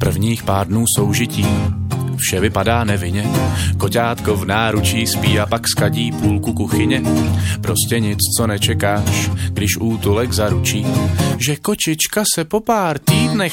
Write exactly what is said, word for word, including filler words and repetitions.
Prvních pár dnů soužití vše vypadá nevinně. Koťátko v náručí spí a pak skadí půlku kuchyně. Prostě nic, co nečekáš, když útulek zaručí, že kočička se po pár týdnech